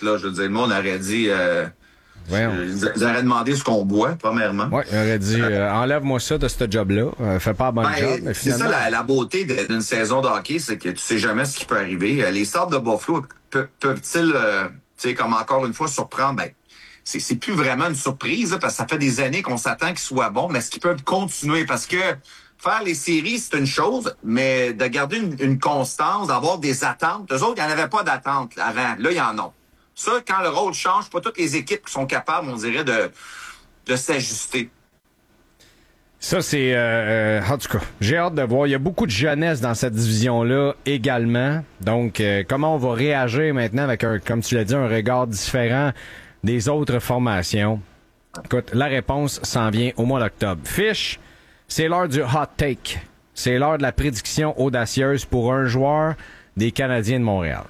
vite, là. Je veux dire, le monde aurait dit... Voyons. Ils auraient demandé ce qu'on boit, premièrement. Oui, il aurait dit enlève-moi ça de ce job-là. Fais pas un bon job. Mais c'est finalement... ça la beauté d'une saison de hockey, c'est que tu sais jamais ce qui peut arriver. Les Sabres de Buffalo peuvent-ils, tu sais, comme encore une fois, surprendre? Ben, c'est plus vraiment une surprise, là, parce que ça fait des années qu'on s'attend qu'ils soient bons, mais est-ce qu'ils peuvent continuer? Parce que faire les séries, c'est une chose, mais de garder une constance, d'avoir des attentes. Eux autres, il n'y en avait pas d'attente avant. Là, il y en a. Ça, quand le rôle change, pas toutes les équipes qui sont capables, on dirait, de s'ajuster. Ça, c'est... en tout cas, j'ai hâte de voir. Il y a beaucoup de jeunesse dans cette division-là également. Donc, comment on va réagir maintenant avec, comme tu l'as dit, un regard différent des autres formations? Écoute, la réponse s'en vient au mois d'octobre. Fish, c'est l'heure du hot take. C'est l'heure de la prédiction audacieuse pour un joueur des Canadiens de Montréal.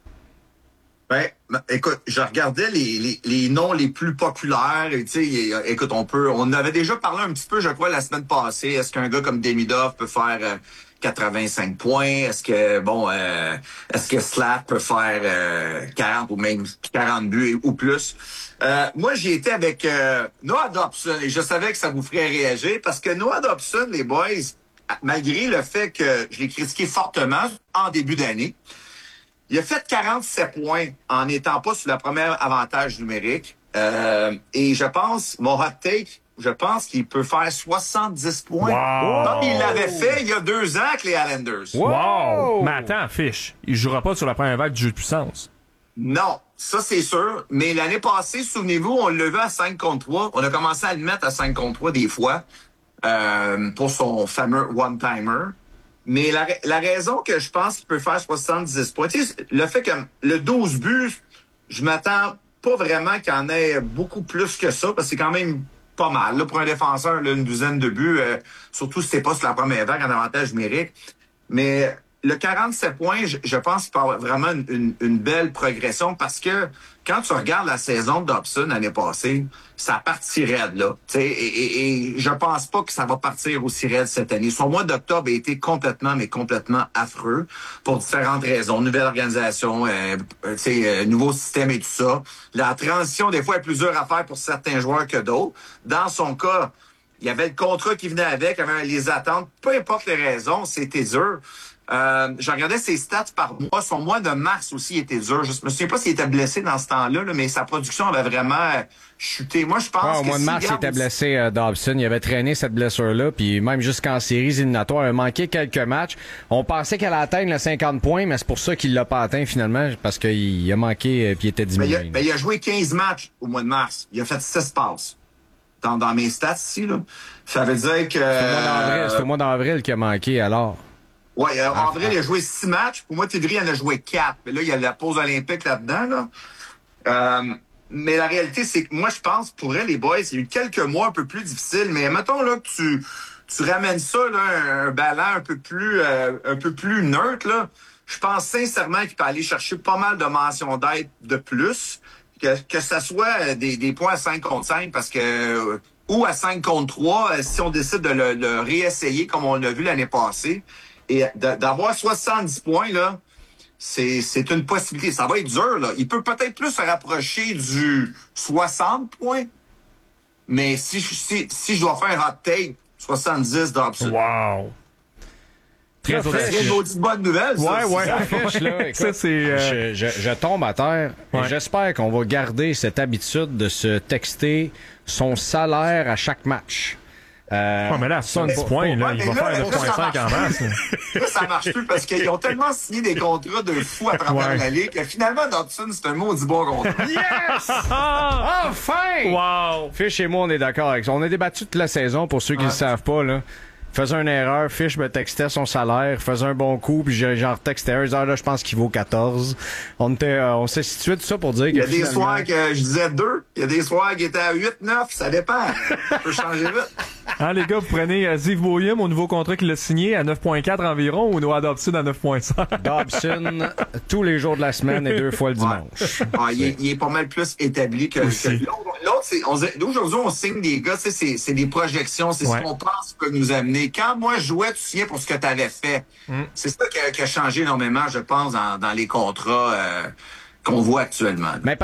Ben, écoute, je regardais les noms les plus populaires. Tu sais, écoute, on avait déjà parlé un petit peu, je crois, la semaine passée. Est-ce qu'un gars comme Demidov peut faire 85 points? Est-ce que Slav peut faire 40 ou même 40 buts ou plus? Moi, j'ai été avec Noah Dobson et je savais que ça vous ferait réagir parce que Noah Dobson, les boys, malgré le fait que je l'ai critiqué fortement en début d'année, il a fait 47 points en n'étant pas sur le premier avantage numérique. Et je pense, mon hot take, je pense qu'il peut faire 70 points. Wow. Comme il l'avait fait il y a 2 ans avec les Islanders. Wow! Mais attends, Fish, il jouera pas sur la première vague du jeu de puissance. Non, ça c'est sûr. Mais l'année passée, souvenez-vous, on l'a vu à 5 contre 3. On a commencé à le mettre à 5 contre 3 des fois pour son fameux one-timer. Mais la raison que je pense qu'il peut faire 70 points, tu sais, le fait que le 12 buts, je m'attends pas vraiment qu'il y en ait beaucoup plus que ça, parce que c'est quand même pas mal. Là, pour un défenseur, là, une douzaine de buts, surtout si c'est pas sur la première vague en avantage numérique. Mais le 47 points, je pense qu'il peut avoir vraiment une belle progression, parce que quand tu regardes la saison de Dobson l'année passée, ça partirait de là. Et je pense pas que ça va partir aussi raide cette année. Son mois d'octobre a été complètement affreux pour différentes raisons. Nouvelle organisation, nouveau système et tout ça. La transition, des fois, est plus dure à faire pour certains joueurs que d'autres. Dans son cas, il y avait le contrat qui venait avec, il y avait les attentes. Peu importe les raisons, c'était dur. Je regardais ses stats par mois. Son mois de mars aussi était dur. Je me souviens pas s'il était blessé dans ce temps-là, mais sa production avait vraiment chuté. Moi, je pense au mois de mars, il était blessé, Dobson. Il avait traîné cette blessure-là, puis même jusqu'en séries éliminatoires, il a manqué quelques matchs. On pensait qu'elle allait atteindre le 50 points, mais c'est pour ça qu'il l'a pas atteint finalement, parce qu'il a manqué, puis il était diminué. Il a joué 15 matchs au mois de mars. Il a fait 6 passes. Dans mes stats ici, là. Ça veut dire que... C'est au mois d'avril qu'il a manqué, alors. Ouais, André, il a joué 6 matchs. Pour moi, Tidry en a joué 4. Mais là, il y a la pause olympique là-dedans, là. Mais la réalité, c'est que moi, je pense, pour elle, les boys, il y a eu quelques mois un peu plus difficiles. Mais mettons, là, que tu ramènes ça, là, un ballon un peu plus neutre, là. Je pense sincèrement qu'il peut aller chercher pas mal de mentions d'aide de plus. Que ça soit des points à 5 contre 5, parce que... ou à 5 contre 3, si on décide de le réessayer comme on l'a vu l'année passée. Et d'avoir 70 points, là, c'est une possibilité. Ça va être dur, là. Il peut peut-être plus se rapprocher du 60 points. Mais si je dois faire un hot take, 70 Dobson. Wow! Très une maudite bonne nouvelle, ça. Ouais. Fiche, là, écoute, Ça, c'est... Je tombe à terre et j'espère qu'on va garder cette habitude de se texter son salaire à chaque match. mais là, 70 points, là, il va faire 9,5 en masse. Là, ça marche plus parce qu'ils ont tellement signé des contrats de fous à travers la Ligue que finalement, Dobson, c'est un maudit bon contrat. Yes! Enfin! Wow! Fiche et moi, on est d'accord avec ça. On a débattu toute la saison, pour ceux qui ne le savent pas, là. Faisait une erreur, Fish me textait son salaire, faisait un bon coup, puis genre textais un, là, je pense qu'il vaut 14. On s'est situé tout ça pour dire que... Il y a des soirs que je disais 2, il y a des soirs qui étaient à 8, 9, ça dépend. Ça peut changer vite. Hein, les gars, vous prenez Ziv Boyum au nouveau contrat qu'il a signé à 9,4 environ, ou Noah Dobson à 9,5? Dobson, tous les jours de la semaine et 2 fois le dimanche. Il est pas mal plus établi que l'autre. Aujourd'hui, on signe des gars, c'est des projections, c'est ce qu'on pense peut nous amener. Quand moi je jouais, tu signais pour ce que tu avais fait. C'est ça qui a changé énormément, je pense, dans les contrats qu'on voit actuellement. Mais